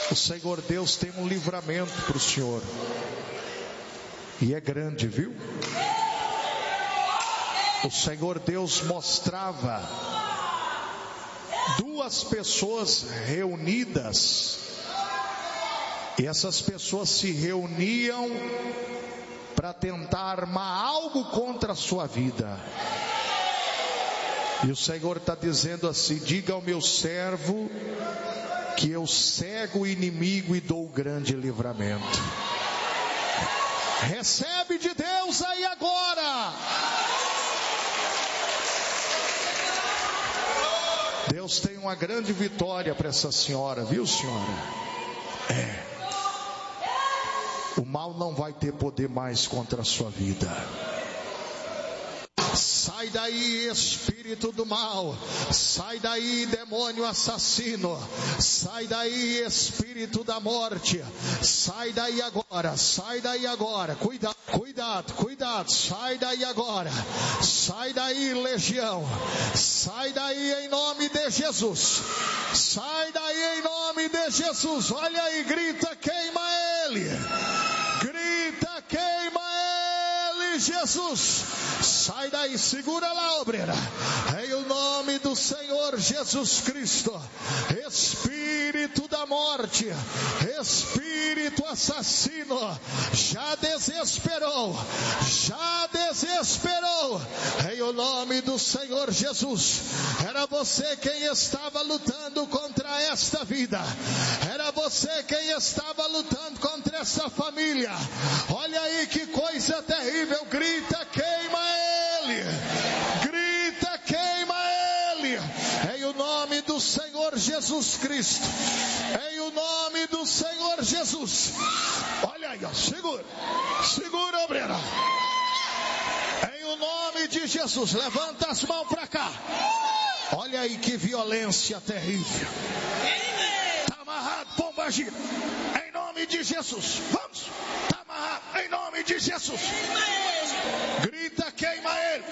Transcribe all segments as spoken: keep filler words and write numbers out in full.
O Senhor Deus tem um livramento para o senhor. E é grande, viu? O Senhor Deus mostrava duas pessoas reunidas. E essas pessoas se reuniam para tentar armar algo contra a sua vida. E o Senhor está dizendo assim: diga ao meu servo que eu cego o inimigo e dou grande livramento. Recebe de Deus aí agora. Deus tem uma grande vitória para essa senhora, viu, senhora? É. O mal não vai ter poder mais contra a sua vida. Sai daí, espírito do mal. Sai daí, demônio assassino. Sai daí, espírito da morte. Sai daí agora, sai daí agora. Cuidado, cuidado, cuidado. Sai daí agora. Sai daí, legião. Sai daí em nome de Jesus. Sai daí em nome de Jesus. Olha aí, grita, queima ele. Grita, queima ele, Jesus. Sai daí, segura lá, obreira. Em o nome do Senhor Jesus Cristo. Espírito da morte, espírito assassino, já desesperou, já desesperou. Em o nome do Senhor Jesus. Era você quem estava lutando contra esta vida. Era você quem estava lutando contra essa família. Olha aí que coisa terrível. Grita, queima ele. Grita, queima ele. Em o nome do Senhor Jesus Cristo. Em o nome do Senhor Jesus. Olha aí, ó. Segura. Segura, obreira. Em o nome de Jesus. Levanta as mãos para cá. Olha aí que violência terrível. Está amarrado, pomba gira. Em nome de Jesus. Vamos. Está amarrado. Em nome de Jesus. Grita, queima ele.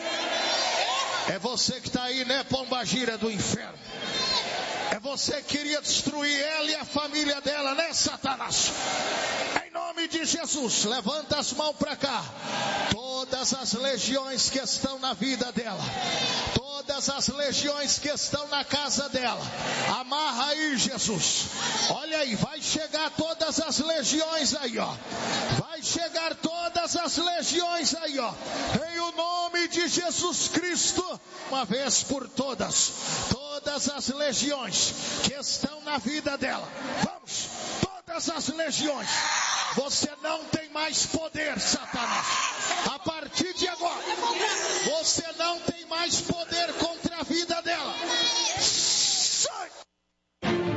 É você que está aí, né, pombagira do inferno? É você que queria destruir ela e a família dela, né, Satanás? Em nome de Jesus, levanta as mãos para cá. Todas as legiões que estão na vida dela, todas as legiões que estão na casa dela, amarra aí, Jesus. Olha aí, vai chegar todas as legiões aí, ó. Vai chegar todas as legiões aí, ó. Em o nome de Jesus Cristo, uma vez por todas, todas as legiões que estão na vida dela. Vamos, todas as legiões. Você não tem mais poder, Satanás.